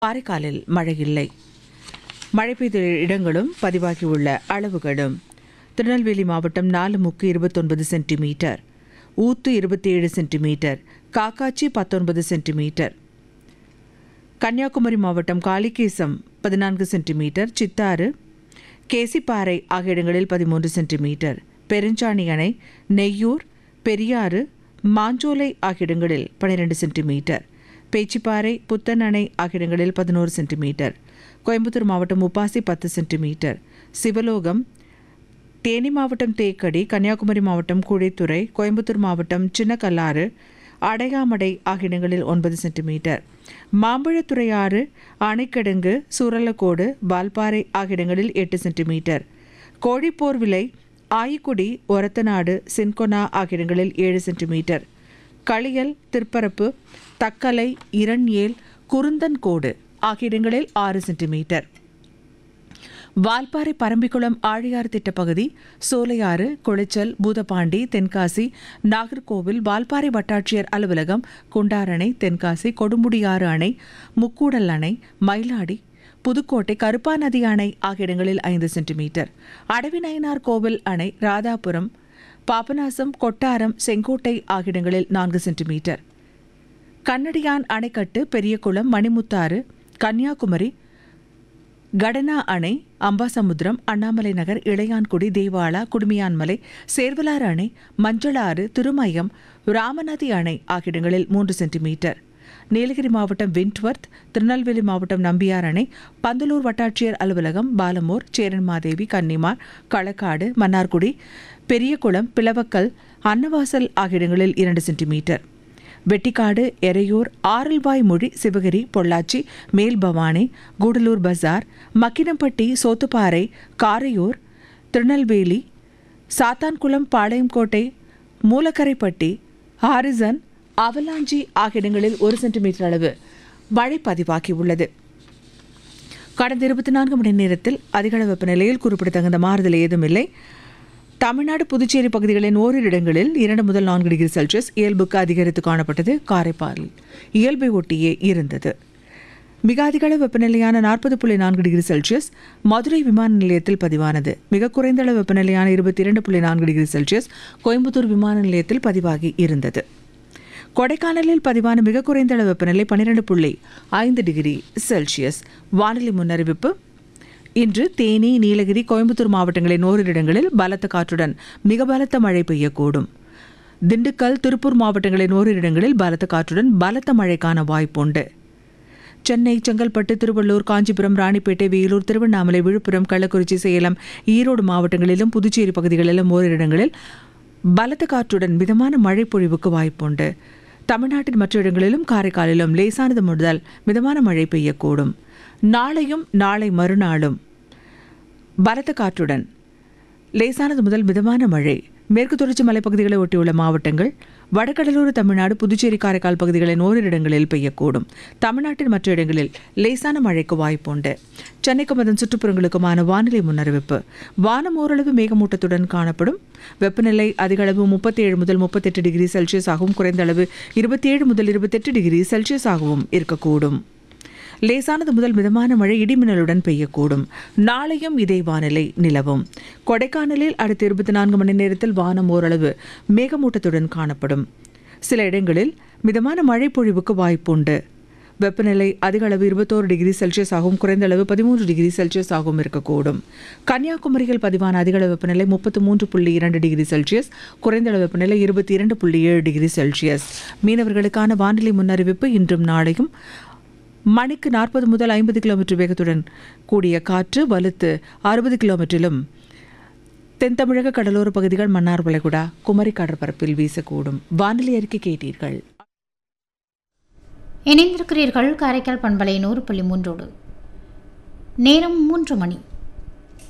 காரைக்காலில் மழை இல்லை. மழை பெய்த இடங்களும் பதிவாகியுள்ள அளவுகளும்: திருநெல்வேலி மாவட்டம் நாலுமுக்கு 29 சென்டிமீட்டர், ஊத்து 27 சென்டிமீட்டர், காக்காச்சி 19 சென்டிமீட்டர், கன்னியாகுமரி மாவட்டம் காளிகேசம் 14 சென்டிமீட்டர், சித்தாறு, கேசிப்பாறை ஆகிய இடங்களில் 13 சென்டிமீட்டர், பெருஞ்சாணி அணை, நெய்யூர், பெரியாறு, மாஞ்சோலை ஆகிய இடங்களில் 12 சென்டிமீட்டர், பேச்சிப்பாறை, புத்தன் அணை ஆகிய இடங்களில் 11 சென்டிமீட்டர், கோயம்புத்தூர் மாவட்டம் உப்பாசி 10 சென்டிமீட்டர், சிவலோகம், தேனி மாவட்டம் தேக்கடி, கன்னியாகுமரி மாவட்டம் குழித்துறை, கோயம்புத்தூர் மாவட்டம் சின்னக்கல்லாறு, அடையாமடை ஆகிய இடங்களில் 9 சென்டிமீட்டர், மாம்பழத்துறை ஆறு, ஆனைக்கடங்கு, சூரலக்கோடு, வால்பாறை ஆகிய இடங்களில் 8 சென்டிமீட்டர், கோழிப்போர்விலை, ஆயிக்குடி, ஒரத்தநாடு, சின்கொனா ஆகிய இடங்களில் 7 சென்டிமீட்டர், களியல், திருப்பரப்பு, தக்கலை, இரண்யேல், குருந்தன்கோடு ஆகிய இடங்களில் 6 சென்டிமீட்டர், வால்பாறை, பரம்பிக்குளம், ஆழியாறு திட்டப்பகுதி, சோலையாறு, குளிச்சல், பூதப்பாண்டி, தென்காசி, நாகர்கோவில், வால்பாறை வட்டாட்சியர் அலுவலகம், குண்டாரணை, தென்காசி, கொடுமுடியாறு அணை, முக்கூடல் அணை, மயிலாடி, புதுக்கோட்டை, கருப்பாநதி அணை ஆகிய இடங்களில் 5 சென்டிமீட்டர், அடவிநயினார் கோவில் அணை, ராதாபுரம், பாபநாசம், கொட்டாரம், செங்கோட்டை ஆகிய இடங்களில் 4 சென்டிமீட்டர், கண்ணடியான் அணைக்கட்டு, பெரியகுளம், மணிமுத்தாறு, கன்னியாகுமரி, கடனா அணை, அம்பாசமுத்திரம், அண்ணாமலை நகர், இளையான்குடி, தேவாலா, குடுமியான்மலை, சேர்வலாறு அணை, மஞ்சளாறு, திருமயம், ராமநதி அணை ஆகிய இடங்களில் 3 சென்டிமீட்டர், நீலகிரி மாவட்டம் விண்ட்வர்த், திருநெல்வேலி மாவட்டம் நம்பியார் அணை, பந்தலூர் வட்டாட்சியர் அலுவலகம், பாலமூர், சேரன்மாதேவி, கன்னிமார், களக்காடு, மன்னார்குடி, பெரியகுளம், பிளவக்கல், அன்னவாசல் ஆகிய இடங்களில் 2 சென்டிமீட்டர், வெட்டிக்காடு, எரையூர், ஆரல்வாய்மொழி, சிவகிரி, பொள்ளாச்சி, மேல்பவானி, கூடலூர் பஜார், மக்கினம்பட்டி, சோத்துப்பாறை, காரையூர், திருநெல்வேலி, சாத்தான்குளம், பாளையங்கோட்டை, மூலக்கரைப்பட்டி, ஹாரிசன், அவலாஞ்சி ஆகிய இடங்களில் 1 சென்டிமீட்டர் அளவு மழை பதிவாகியுள்ளது. கடந்த 24 மணி நேரத்தில் அதிகளவு வெப்பநிலையில் குறிப்பிடத்தகுந்த மாறுதல் ஏதும் இல்லை. தமிழ்நாடு, புதுச்சேரி பகுதிகளின் ஓரிரு இடங்களில் 2 முதல் 4 டிகிரி செல்சியஸ் இயல்புக்கு அதிகரித்து காணப்பட்டது. காரைக்காலில் இயல்பை ஒட்டியே இருந்தது. மிக அதிகளவு வெப்பநிலையான 40.4 டிகிரி செல்சியஸ் மதுரை விமான நிலையத்தில் பதிவானது. மிக குறைந்த அளவு வெப்பநிலையான 22.4 டிகிரி செல்சியஸ் கோயம்புத்தூர் விமான நிலையத்தில் பதிவாகி இருந்தது. கொடைக்கானலில் பதிவான மிக குறைந்த அளவு வெப்பநிலை 12.5 டிகிரி செல்சியஸ். வானிலை முன்னறிவிப்பு: இன்று தேனி, நீலகிரி, கோயம்புத்தூர் மாவட்டங்களின் ஓரிரு இடங்களில் பலத்த காற்றுடன் மிக பலத்த மழை பெய்யக்கூடும். திண்டுக்கல், திருப்பூர் மாவட்டங்களின் ஓரிரு இடங்களில் பலத்த காற்றுடன் பலத்த மழைக்கான வாய்ப்புண்டு. சென்னை, செங்கல்பட்டு, திருவள்ளூர், காஞ்சிபுரம், ராணிப்பேட்டை, வேலூர், திருவண்ணாமலை, விழுப்புரம், கள்ளக்குறிச்சி, சேலம், ஈரோடு மாவட்டங்களிலும் புதுச்சேரி பகுதிகளிலும் ஓரிரு இடங்களில் பலத்த காற்றுடன் மிதமான மழை பொழிவுக்கு வாய்ப்புண்டு. தமிழ்நாட்டின் மற்ற இடங்களிலும் காரைக்காலிலும் லேசானது முதல் மிதமான மழை பெய்யக்கூடும். நாளையும் நாளை மறுநாளும் பலத்த காற்றுடன் லேசானது முதல் மிதமான மழை. மேற்கு தொடர்ச்சி மலைப்பகுதிகளை ஒட்டியுள்ள மாவட்டங்கள், வடகடலோர தமிழ்நாடு, புதுச்சேரி, காரைக்கால் பகுதிகளின் ஓரிரு இடங்களில் பெய்யக்கூடும். தமிழ்நாட்டின் மற்ற இடங்களில் லேசான மழைக்கு வாய்ப்புண்டு. சென்னைக்கும் அதன் சுற்றுப்புறங்களுக்குமான வானிலை முன்னறிவிப்பு: வானம் ஓரளவு மேகமூட்டத்துடன் காணப்படும். வெப்பநிலை அதிகளவு 37 முதல் 38 டிகிரி செல்சியஸ் ஆகவும், குறைந்த அளவு 27 முதல் 28 டிகிரி செல்சியஸ் ஆகவும் இருக்கக்கூடும். லேசானது முதல் மிதமான மழை இடிமின்னலுடன் பெய்யக்கூடும். நாளையும் இதே வானிலை நிலவும். கொடைக்கானலில் அடுத்த 24 மணி நேரத்தில் வானம் ஓரளவு மேகமூட்டத்துடன் காணப்படும். சில இடங்களில் மிதமான மழை பொழிவுக்கு வாய்ப்புண்டு. வெப்பநிலை அதிக அளவு 21 டிகிரி செல்சியஸ் ஆகவும், குறைந்த அளவு 13 டிகிரி செல்சியஸ் ஆகவும் இருக்கக்கூடும். கன்னியாகுமரியில் பதிவான அதிக அளவு வெப்பநிலை 33.2 டிகிரி செல்சியஸ், குறைந்த அளவு வெப்பநிலை 22.7 டிகிரி செல்சியஸ். மீனவர்களுக்கான வானிலை முன்னறிவிப்பு: இன்றும் நாளையும் மணிக்கு 40 முதல் 50 கிலோமீட்டர் வேகத்துடன் கூடிய காற்று வலுத்து 60 கிலோமீட்டரிலும் தென் தமிழக கடலோர பகுதிகள், மன்னார் வளைகுடா, குமரி கடற்பரப்பில் வீசக்கூடும். வானிலை அறிக்கை கேட்டீர்கள். இணைந்திருக்கிறீர்கள் காரைக்கால் பண்பலை 100.3. நேரம் 3 மணி.